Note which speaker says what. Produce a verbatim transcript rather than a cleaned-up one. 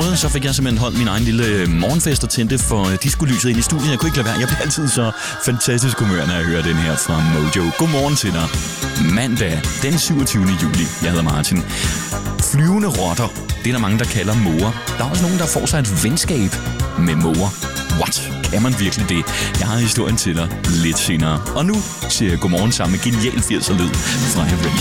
Speaker 1: måde, så fik jeg simpelthen holdt min egen lille morgenfest og tændte for diskolyset ind i studiet. Jeg kunne ikke lade være. Jeg bliver altid så fantastisk humør, når jeg hører den her fra Mojo. Godmorgen til dig. Mandag, den syvogtyvende juli. Jeg hedder Martin. Flyvende rotter. Det er der mange, der kalder måger. Der er også nogen, der får sig et venskab med måger. What? Kan man virkelig det? Jeg har historien til dig lidt senere. Og nu siger jeg godmorgen sammen med genial firser lyd fra Heaven.